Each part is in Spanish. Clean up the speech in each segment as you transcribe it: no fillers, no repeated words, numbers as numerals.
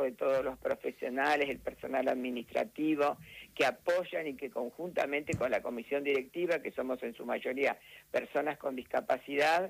trabajo de todos los profesionales, el personal administrativo, que apoyan y que conjuntamente con la comisión directiva, que somos en su mayoría personas con discapacidad,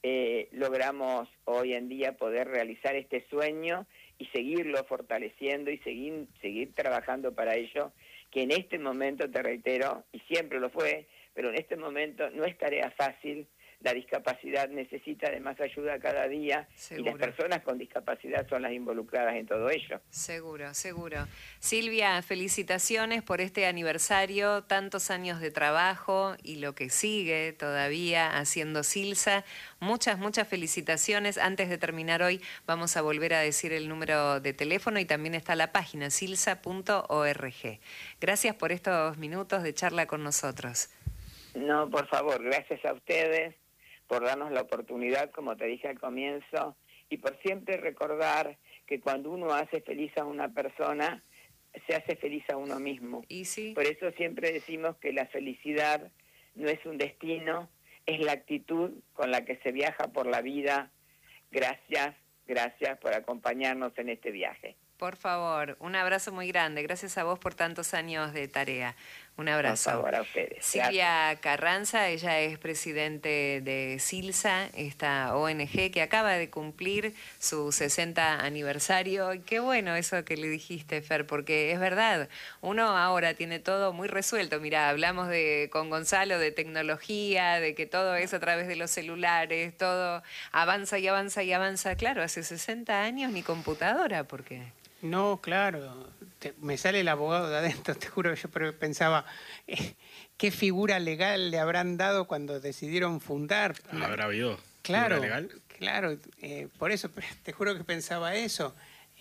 logramos hoy en día poder realizar este sueño y seguirlo fortaleciendo y seguir trabajando para ello, que en este momento, te reitero, y siempre lo fue, pero en este momento no es tarea fácil. La discapacidad necesita de más ayuda cada día. Seguro. Y las personas con discapacidad son las involucradas en todo ello. Seguro, seguro. Silvia, felicitaciones por este aniversario, tantos años de trabajo y lo que sigue todavía haciendo Silsa. Muchas, muchas felicitaciones. Antes de terminar hoy vamos a volver a decir el número de teléfono y también está la página silsa.org. Gracias por estos minutos de charla con nosotros. No, por favor, gracias a ustedes por darnos la oportunidad, como te dije al comienzo, y por siempre recordar que cuando uno hace feliz a una persona, se hace feliz a uno mismo. ¿Y sí? Por eso siempre decimos que la felicidad no es un destino, es la actitud con la que se viaja por la vida. Gracias, gracias por acompañarnos en este viaje. Por favor, un abrazo muy grande. Gracias a vos por tantos años de tarea. Un abrazo. Por favor, a ustedes. Silvia Carranza, ella es presidente de Silsa, esta ONG que acaba de cumplir su 60 aniversario. Y qué bueno eso que le dijiste, Fer, porque es verdad, uno ahora tiene todo muy resuelto. Mirá, hablamos con Gonzalo de tecnología, de que todo es a través de los celulares, todo avanza y avanza y avanza. Claro, hace 60 años ni computadora, ¿por qué? No, claro, me sale el abogado de adentro, te juro, yo pensaba, ¿qué figura legal le habrán dado cuando decidieron fundar? ¿Habrá habido claro, figura legal? Claro, por eso te juro que pensaba eso,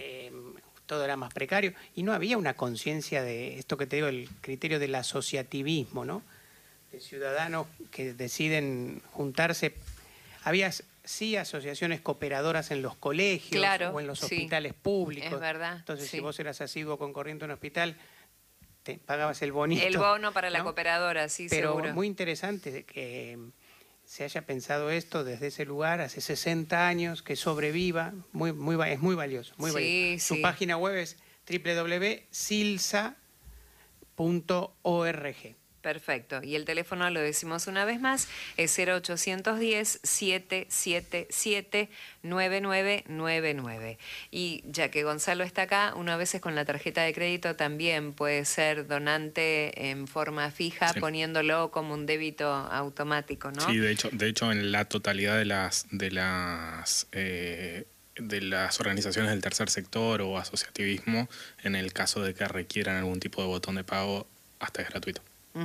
todo era más precario y no había una conciencia de esto que te digo, el criterio del asociativismo, ¿no? De ciudadanos que deciden juntarse, había... Sí, asociaciones cooperadoras en los colegios, claro, o en los hospitales públicos. Es verdad. Entonces, si vos eras asiduo concurriente a un hospital, te pagabas el bonito. El bono para la ¿no? cooperadora, sí, pero seguro. Muy interesante que se haya pensado esto desde ese lugar hace 60 años, que sobreviva, es muy valioso. Muy valioso. Su página web es www.silsa.org. Perfecto. Y el teléfono, lo decimos una vez más, es 0810-777-9999. Y ya que Gonzalo está acá, uno a veces con la tarjeta de crédito también puede ser donante en forma fija, sí, poniéndolo como un débito automático, ¿no? Sí, de hecho en la totalidad de las organizaciones del tercer sector o asociativismo, en el caso de que requieran algún tipo de botón de pago, hasta es gratuito.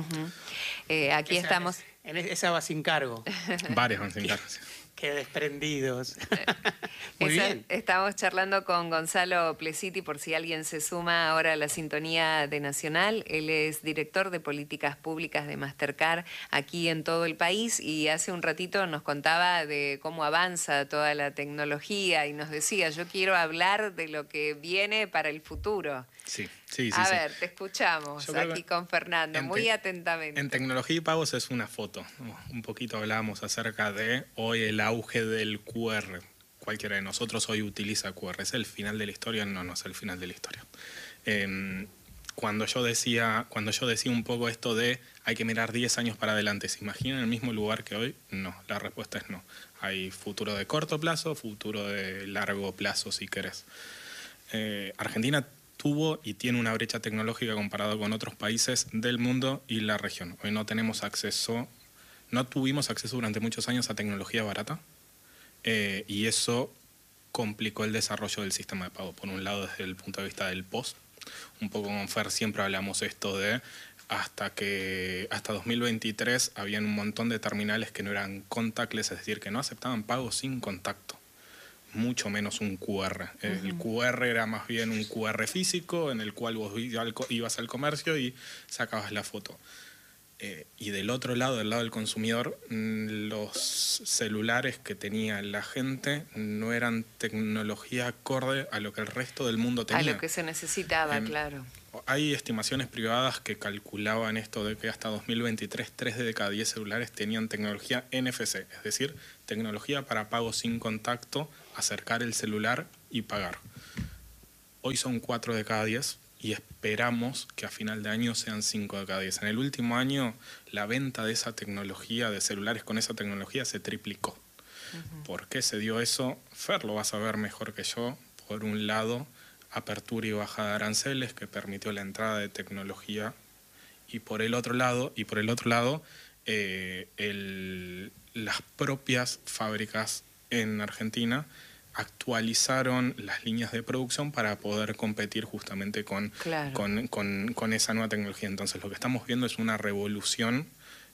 Aquí estamos. Esa va sin cargo. Varias van sin cargo. Qué desprendidos. Muy bien. Estamos charlando con Gonzalo Plesiti, por si alguien se suma ahora a la sintonía de Nacional. Él es director de políticas públicas de Mastercard aquí en todo el país y hace un ratito nos contaba de cómo avanza toda la tecnología y nos decía, yo quiero hablar de lo que viene para el futuro. Sí. A ver, te escuchamos aquí con Fernando, muy atentamente. En tecnología y pagos es una foto. Un poquito hablábamos acerca de hoy el auge del QR. Cualquiera de nosotros hoy utiliza QR. ¿Es el final de la historia? No es el final de la historia. Cuando yo decía un poco esto de hay que mirar 10 años para adelante, ¿se imaginan el mismo lugar que hoy? No, la respuesta es no. Hay futuro de corto plazo, futuro de largo plazo, si querés. Argentina tuvo y tiene una brecha tecnológica comparado con otros países del mundo y la región. Hoy no tuvimos acceso durante muchos años a tecnología barata y eso complicó el desarrollo del sistema de pago. Por un lado, desde el punto de vista del POS, un poco con Fer siempre hablamos esto de hasta 2023 habían un montón de terminales que no eran contactless, es decir, que no aceptaban pagos sin contacto. Mucho menos un QR. El QR era más bien un QR físico en el cual vos ibas al comercio y sacabas la foto. Y del otro lado, del lado del consumidor, los celulares que tenía la gente no eran tecnología acorde a lo que el resto del mundo tenía. A lo que se necesitaba, claro. Hay estimaciones privadas que calculaban esto de que hasta 2023 3 de cada 10 celulares tenían tecnología NFC, es decir, tecnología para pago sin contacto, acercar el celular y pagar. Hoy son 4 de cada 10 y esperamos que a final de año sean 5 de cada 10. En el último año, la venta de esa tecnología, de celulares con esa tecnología, se triplicó. ¿Por qué se dio eso? Fer lo vas a ver mejor que yo. Por un lado, apertura y bajada de aranceles que permitió la entrada de tecnología, y por el otro lado, las propias fábricas en Argentina actualizaron las líneas de producción para poder competir justamente con esa nueva tecnología. Entonces lo que estamos viendo es una revolución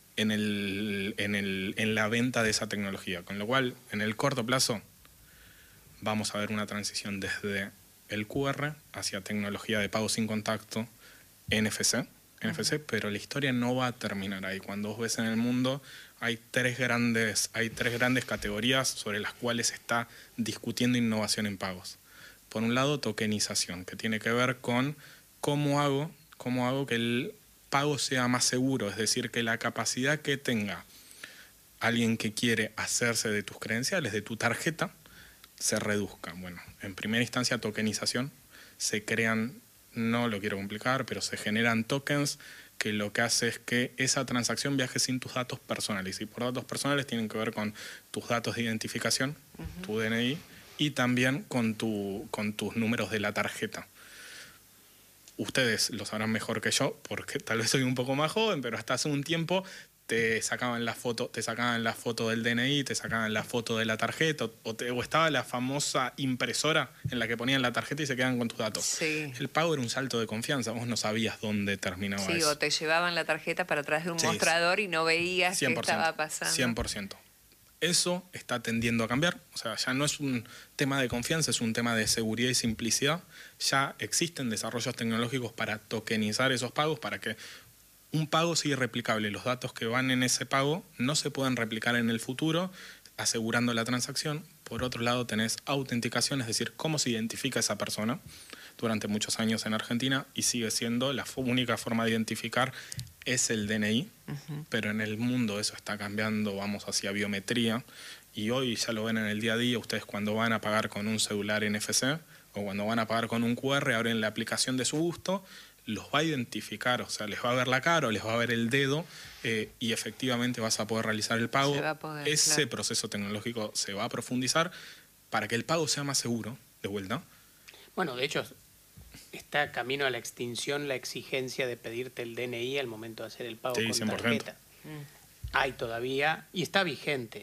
en la venta de esa tecnología, con lo cual en el corto plazo vamos a ver una transición desde el QR hacia tecnología de pago sin contacto, NFC, pero la historia no va a terminar ahí. Cuando vos ves en el mundo, hay tres grandes categorías sobre las cuales se está discutiendo innovación en pagos. Por un lado, tokenización, que tiene que ver con cómo hago que el pago sea más seguro, es decir, que la capacidad que tenga alguien que quiere hacerse de tus credenciales, de tu tarjeta, se reduzca. Bueno, en primera instancia, tokenización, se crean, no lo quiero complicar, pero se generan tokens que lo que hace es que esa transacción viaje sin tus datos personales. Y por datos personales tienen que ver con tus datos de identificación, tu DNI, y también con tus números de la tarjeta. Ustedes lo sabrán mejor que yo, porque tal vez soy un poco más joven, pero hasta hace un tiempo te sacaban la foto del DNI, te sacaban la foto de la tarjeta, o estaba la famosa impresora en la que ponían la tarjeta y se quedaban con tus datos. Sí. El pago era un salto de confianza, vos no sabías dónde terminaba eso. Sí, o te llevaban la tarjeta para atrás de un mostrador y no veías 100%, qué estaba pasando. 100%. Eso está tendiendo a cambiar, o sea, ya no es un tema de confianza, es un tema de seguridad y simplicidad. Ya existen desarrollos tecnológicos para tokenizar esos pagos, para que un pago sea irreplicable. Los datos que van en ese pago no se pueden replicar en el futuro, asegurando la transacción. Por otro lado, tenés autenticación, es decir, cómo se identifica esa persona. Durante muchos años en Argentina, y sigue siendo la única forma de identificar es el DNI, pero en el mundo eso está cambiando, vamos hacia biometría, y hoy ya lo ven en el día a día. Ustedes cuando van a pagar con un celular NFC o cuando van a pagar con un QR, abren la aplicación de su gusto, los va a identificar, o sea, les va a ver la cara o les va a ver el dedo, y efectivamente vas a poder realizar el pago. Ese proceso tecnológico se va a profundizar para que el pago sea más seguro, de vuelta. Bueno, de hecho, está camino a la extinción la exigencia de pedirte el DNI al momento de hacer el pago con 100%. tarjeta. Hay todavía, y está vigente,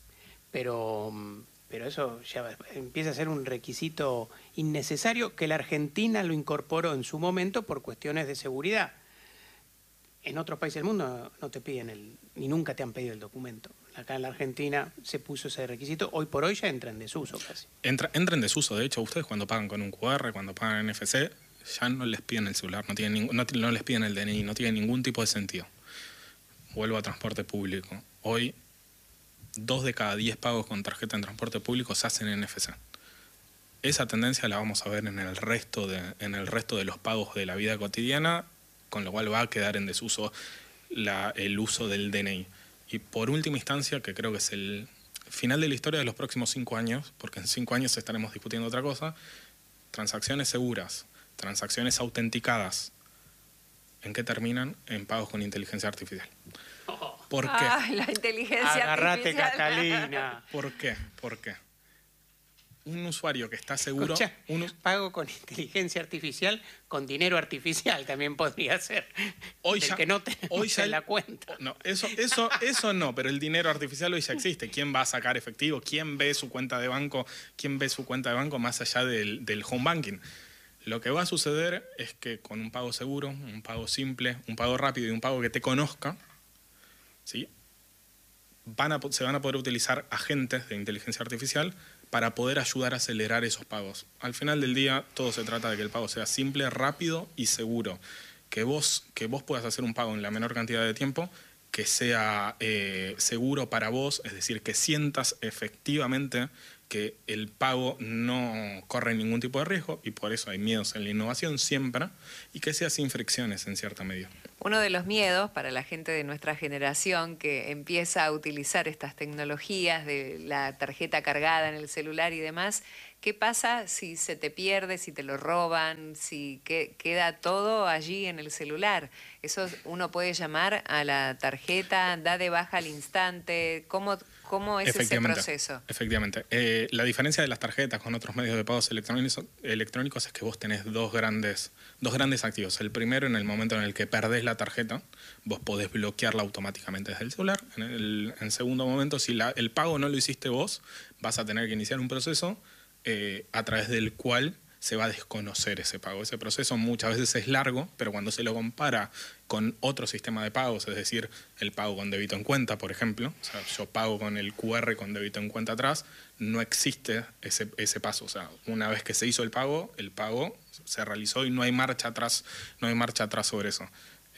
pero eso ya empieza a ser un requisito innecesario que la Argentina lo incorporó en su momento por cuestiones de seguridad. En otros países del mundo no te piden ni nunca te han pedido el documento. Acá en la Argentina se puso ese requisito. Hoy por hoy ya entra en desuso casi. Entra en desuso. De hecho, ustedes cuando pagan con un QR, cuando pagan en NFC, ya no les piden el celular, no les piden el DNI, no tiene ningún tipo de sentido. Vuelvo a transporte público. Hoy, 2 de cada 10 pagos con tarjeta en transporte público se hacen en NFC. Esa tendencia la vamos a ver en el resto de los pagos de la vida cotidiana, con lo cual va a quedar en desuso el uso del DNI. Y por última instancia, que creo que es el final de la historia de los próximos 5 años, porque en 5 años estaremos discutiendo otra cosa, transacciones seguras, transacciones autenticadas. ¿En qué terminan? En pagos con inteligencia artificial. ¿Por qué? ¡Ay, la inteligencia Agarrate, artificial! Catalina. ¿Por qué? Un usuario que está seguro... Pago con inteligencia artificial, con dinero artificial también podría ser. Hoy el ya, que no tenemos en la cuenta. No, eso no, pero el dinero artificial hoy ya existe. ¿Quién va a sacar efectivo? ¿Quién ve su cuenta de banco? ¿Quién ve su cuenta de banco más allá del home banking? Lo que va a suceder es que con un pago seguro, un pago simple, un pago rápido y un pago que te conozca, ¿sí? Se van a poder utilizar agentes de inteligencia artificial para poder ayudar a acelerar esos pagos. Al final del día, todo se trata de que el pago sea simple, rápido y seguro. Que vos puedas hacer un pago en la menor cantidad de tiempo, que sea seguro para vos, es decir, que sientas efectivamente que el pago no corre ningún tipo de riesgo, y por eso hay miedos en la innovación siempre, y que sea sin fricciones en cierta medida. Uno de los miedos para la gente de nuestra generación que empieza a utilizar estas tecnologías de la tarjeta cargada en el celular y demás, ¿Qué pasa si se te pierde, si te lo roban, si queda todo allí en el celular? Eso uno puede llamar a la tarjeta, da de baja al instante. ¿Cómo es ese proceso? Efectivamente. La diferencia de las tarjetas con otros medios de pagos electrónicos es que vos tenés dos grandes activos. El primero, en el momento en el que perdés la tarjeta, vos podés bloquearla automáticamente desde el celular. En segundo momento, si el pago no lo hiciste vos, vas a tener que iniciar un proceso a través del cual se va a desconocer ese pago. Ese proceso muchas veces es largo, pero cuando se lo compara con otro sistema de pagos, es decir, el pago con débito en cuenta, por ejemplo, o sea, yo pago con el QR con débito en cuenta atrás, no existe ese paso. O sea, una vez que se hizo el pago se realizó y no hay marcha atrás sobre eso.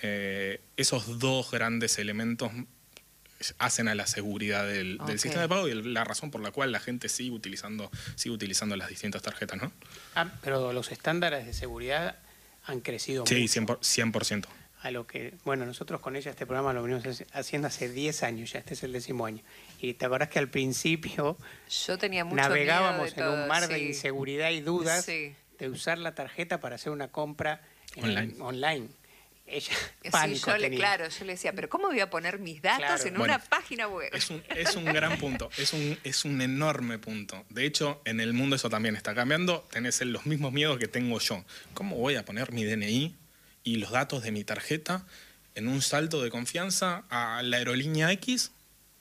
Esos dos grandes elementos hacen a la seguridad del sistema de pago y la razón por la cual la gente sigue utilizando las distintas tarjetas, ¿no? Pero los estándares de seguridad han crecido mucho. Sí, 100%. A lo que, bueno, nosotros con ella este programa lo venimos haciendo hace 10 años, ya este es el 10º año. Y te acordás que al principio yo tenía mucho navegábamos miedo de en un mar todo, de inseguridad y dudas sí, de usar la tarjeta para hacer una compra online. Ella, sí, pánico yo tenía. Claro, yo le decía, pero ¿cómo voy a poner mis datos en una página web? Es un gran punto, es un enorme punto. De hecho, en el mundo eso también está cambiando. Tenés los mismos miedos que tengo yo. ¿Cómo voy a poner mi DNI y los datos de mi tarjeta en un salto de confianza a la aerolínea X?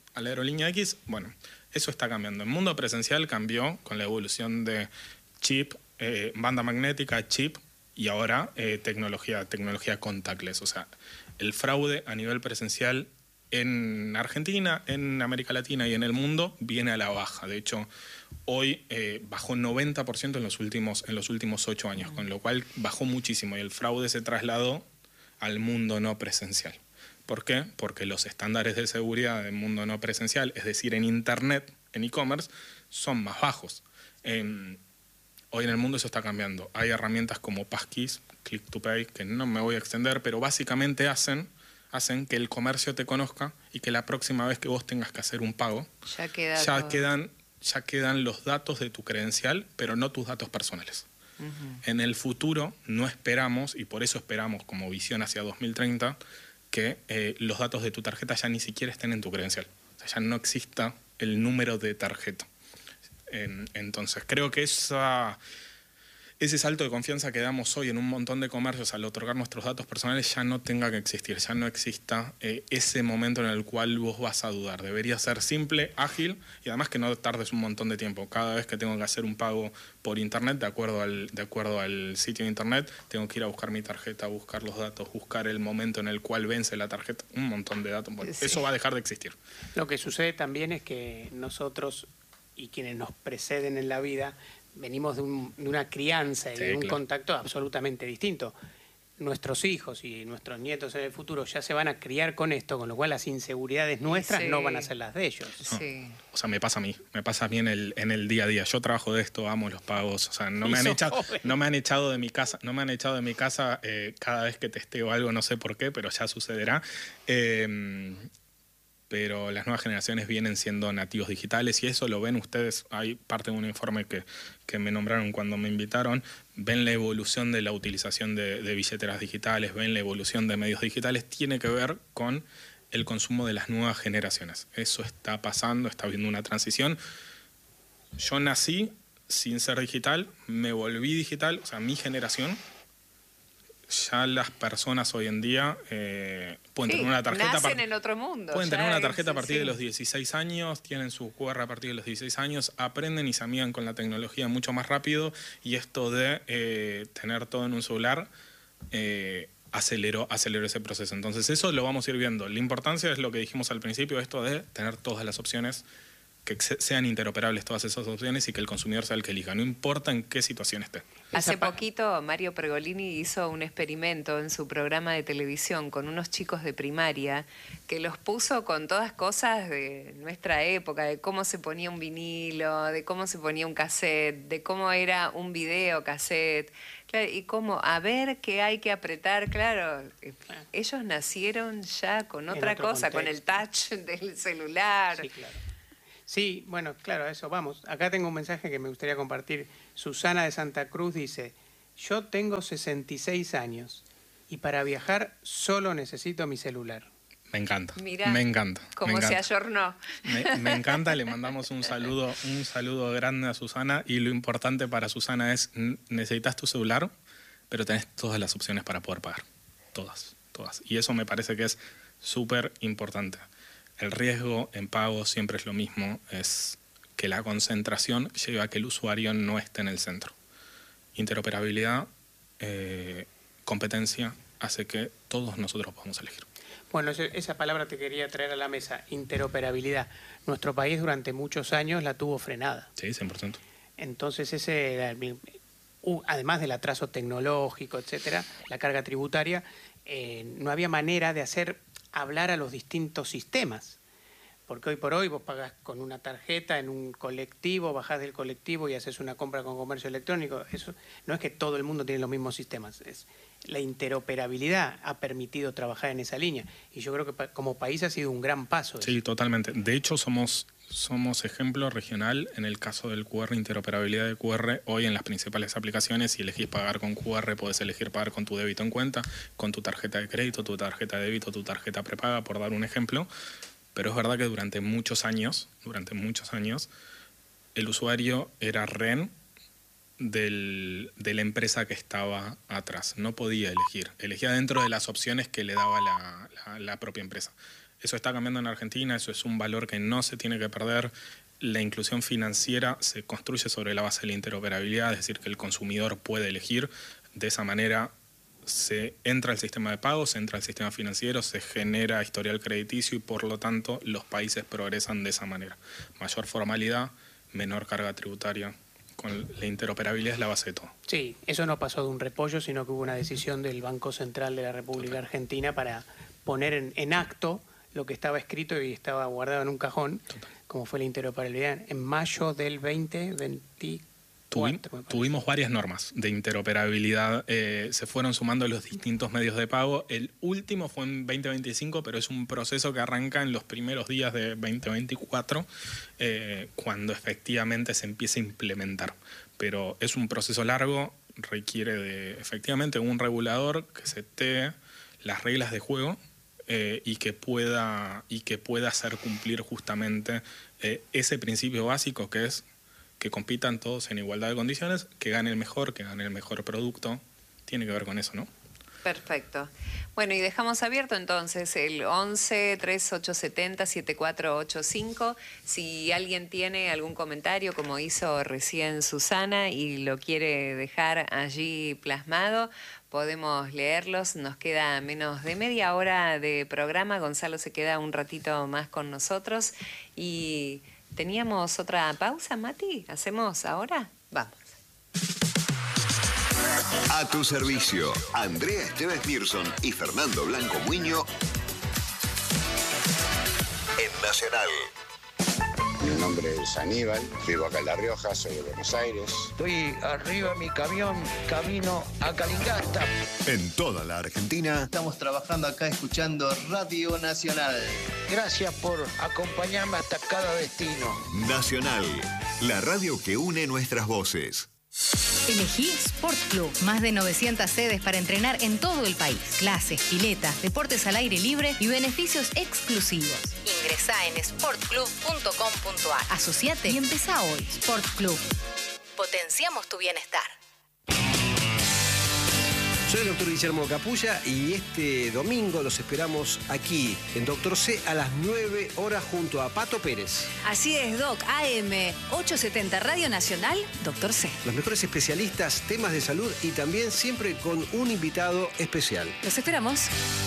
Bueno, eso está cambiando. El mundo presencial cambió con la evolución de chip, banda magnética, chip, y ahora tecnología contactless. O sea, el fraude a nivel presencial en Argentina, en América Latina y en el mundo viene a la baja. De hecho, hoy bajó 90% en los últimos 8 años, con lo cual bajó muchísimo y el fraude se trasladó al mundo no presencial. ¿Por qué? Porque los estándares de seguridad del mundo no presencial, es decir, en Internet, en e-commerce, son más bajos. Hoy en el mundo eso está cambiando. Hay herramientas como Passkeys, Click to Pay, que no me voy a extender, pero básicamente hacen que el comercio te conozca y que la próxima vez que vos tengas que hacer un pago, ya quedan los datos de tu credencial, pero no tus datos personales. En el futuro no esperamos, y por eso esperamos como visión hacia 2030, que los datos de tu tarjeta ya ni siquiera estén en tu credencial. O sea, ya no exista el número de tarjeta. Entonces creo que ese salto de confianza que damos hoy en un montón de comercios al otorgar nuestros datos personales ya no tenga que existir, ya no exista ese momento en el cual vos vas a dudar. Debería ser simple, ágil y además que no tardes un montón de tiempo. Cada vez que tengo que hacer un pago por internet, de acuerdo al sitio de internet, tengo que ir a buscar mi tarjeta, buscar los datos, buscar el momento en el cual vence la tarjeta, un montón de datos. Bueno, eso va a dejar de existir. Lo que sucede también es que nosotros y quienes nos preceden en la vida venimos de una crianza y de un contacto absolutamente distinto. Nuestros hijos y nuestros nietos en el futuro ya se van a criar con esto, con lo cual las inseguridades nuestras no van a ser las de ellos. Sí. O sea, me pasa a mí en el día a día. Yo trabajo de esto, amo los pagos, o sea, no me han echado de mi casa cada vez que testeo algo, no sé por qué, pero ya sucederá. Pero las nuevas generaciones vienen siendo nativos digitales y eso lo ven ustedes. Hay parte de un informe que me nombraron cuando me invitaron. Ven la evolución de la utilización de billeteras digitales, ven la evolución de medios digitales. Tiene que ver con el consumo de las nuevas generaciones. Eso está pasando, está habiendo una transición. Yo nací sin ser digital, me volví digital, o sea, mi generación. Ya las personas hoy en día pueden tener una tarjeta. Nacen en otro mundo. Pueden tener una tarjeta a partir de los 16 años, tienen su QR a partir de los 16 años, aprenden y se amigan con la tecnología mucho más rápido y esto de tener todo en un celular aceleró ese proceso. Entonces eso lo vamos a ir viendo. La importancia es lo que dijimos al principio, esto de tener todas las opciones, que sean interoperables todas esas opciones y que el consumidor sea el que elija, no importa en qué situación esté. Hace poquito Mario Pergolini hizo un experimento en su programa de televisión con unos chicos de primaria que los puso con todas cosas de nuestra época, de cómo se ponía un vinilo, de cómo se ponía un cassette, de cómo era un video cassette, claro, y cómo, a ver qué hay que apretar, claro. Ellos nacieron ya con otra cosa, con el touch del celular. Sí, claro. Sí, bueno, claro, a eso vamos. Acá tengo un mensaje que me gustaría compartir. Susana de Santa Cruz dice, yo tengo 66 años y para viajar solo necesito mi celular. Me encanta. Mirá, me encanta. Como me se encanta. ayornó. Me encanta, le mandamos un saludo grande a Susana, y lo importante para Susana es, necesitas tu celular, pero tenés todas las opciones para poder pagar. Todas. Y eso me parece que es súper importante. El riesgo en pago siempre es lo mismo, es que la concentración lleva a que el usuario no esté en el centro. Interoperabilidad, competencia, hace que todos nosotros podamos elegir. Bueno, esa palabra te quería traer a la mesa, interoperabilidad. Nuestro país durante muchos años la tuvo frenada. Sí, 100%. Entonces ese era además del atraso tecnológico, etcétera, la carga tributaria, no había manera de hacer hablar a los distintos sistemas. Porque hoy por hoy vos pagás con una tarjeta en un colectivo, bajás del colectivo y haces una compra con comercio electrónico. Eso no es que todo el mundo tiene los mismos sistemas. La interoperabilidad ha permitido trabajar en esa línea. Y yo creo que como país ha sido un gran paso. Sí, totalmente. De hecho, somos ejemplo regional en el caso del QR, interoperabilidad de QR. Hoy en las principales aplicaciones, si elegís pagar con QR, podés elegir pagar con tu débito en cuenta, con tu tarjeta de crédito, tu tarjeta de débito, tu tarjeta prepaga, por dar un ejemplo. Pero es verdad que durante muchos años, el usuario era rehén de la empresa que estaba atrás. No podía elegir. Elegía dentro de las opciones que le daba la propia empresa. Eso está cambiando en Argentina, eso es un valor que no se tiene que perder. La inclusión financiera se construye sobre la base de la interoperabilidad, es decir, que el consumidor puede elegir. De esa manera se entra al sistema de pagos, se entra al sistema financiero, se genera historial crediticio y por lo tanto los países progresan de esa manera. Mayor formalidad, menor carga tributaria. Con la interoperabilidad es la base de todo. Sí, eso no pasó de un repollo, sino que hubo una decisión del Banco Central de la República Argentina para poner en acto lo que estaba escrito y estaba guardado en un cajón, como fue la interoperabilidad en mayo del 2024. Tuvimos varias normas de interoperabilidad, se fueron sumando los distintos medios de pago. El último fue en 2025, pero es un proceso que arranca en los primeros días de 2024, cuando efectivamente se empieza a implementar. Pero es un proceso largo, requiere de efectivamente un regulador que setee las reglas de juego y que pueda hacer cumplir justamente ese principio básico que es que compitan todos en igualdad de condiciones, que gane el mejor producto. Tiene que ver con eso, ¿no? Perfecto. Bueno, y dejamos abierto entonces el 11-3870-7485. Si alguien tiene algún comentario, como hizo recién Susana, y lo quiere dejar allí plasmado, podemos leerlos. Nos queda menos de media hora de programa. Gonzalo se queda un ratito más con nosotros. Y teníamos otra pausa, Mati. ¿Hacemos ahora? Vamos. A tu servicio, Andrea Esteves Mirson y Fernando Blanco Muño en Nacional. Mi nombre es Aníbal, vivo acá en La Rioja, soy de Buenos Aires. Estoy arriba de mi camión, camino a Calingasta. En toda la Argentina. Estamos trabajando acá escuchando Radio Nacional. Gracias por acompañarme hasta cada destino. Nacional, la radio que une nuestras voces. Elegí Sport Club. Más de 900 sedes para entrenar en todo el país. Clases, piletas, deportes al aire libre y beneficios exclusivos. Ingresá en sportclub.com.ar. Asociate y empezá hoy. Sport Club. Potenciamos tu bienestar. Soy el doctor Guillermo Capulla y este domingo los esperamos aquí en Doctor C a las 9 horas junto a Pato Pérez. Así es, Doc. AM 870 Radio Nacional, Doctor C. Los mejores especialistas, temas de salud y también siempre con un invitado especial. Los esperamos.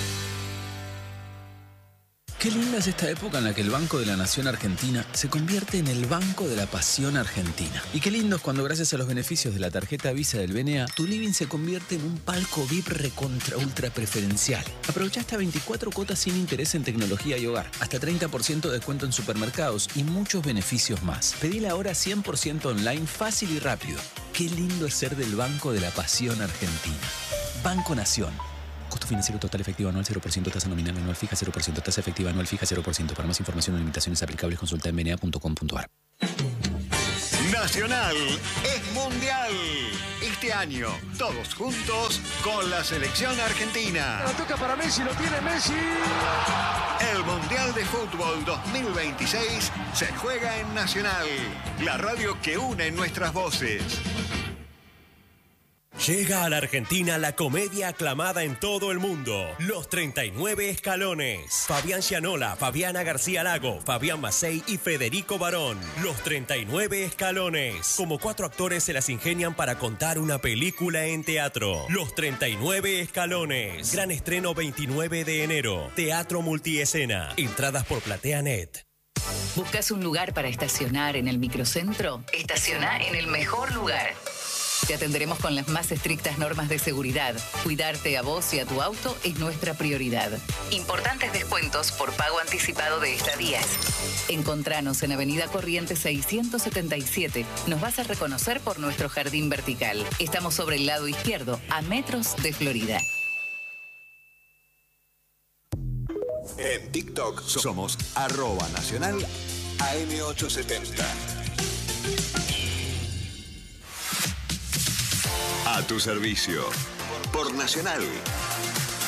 Qué linda es esta época en la que el Banco de la Nación Argentina se convierte en el Banco de la Pasión Argentina. Y qué lindo es cuando gracias a los beneficios de la tarjeta Visa del BNA, tu living se convierte en un palco VIP recontra ultra preferencial. Aprovecha hasta 24 cuotas sin interés en tecnología y hogar, hasta 30% de descuento en supermercados y muchos beneficios más. Pedila ahora 100% online, fácil y rápido. Qué lindo es ser del Banco de la Pasión Argentina. Banco Nación. Costo financiero total efectivo anual 0%, tasa nominal anual fija 0%, tasa efectiva anual fija 0%. Para más información o limitaciones aplicables consulta en bna.com.ar. Nacional es mundial. Este año, todos juntos con la selección argentina. La toca para Messi, lo tiene Messi. El Mundial de Fútbol 2026 se juega en Nacional, la radio que une nuestras voces. Llega a la Argentina la comedia aclamada en todo el mundo, Los 39 Escalones. Fabián Gianola, Fabiana García Lago, Fabián Macei y Federico Barón. Los 39 Escalones. Como 4 actores se las ingenian para contar una película en teatro. Los 39 Escalones. Gran estreno 29 de enero. Teatro multiescena. Entradas por PlateaNet. ¿Buscas un lugar para estacionar en el microcentro? Estaciona en el mejor lugar. Te atenderemos con las más estrictas normas de seguridad. Cuidarte a vos y a tu auto es nuestra prioridad. Importantes descuentos por pago anticipado de estadías. Encontranos en Avenida Corrientes 677. Nos vas a reconocer por nuestro jardín vertical. Estamos sobre el lado izquierdo, a metros de Florida. En TikTok somos @nacional AM870. A tu servicio. Por Nacional.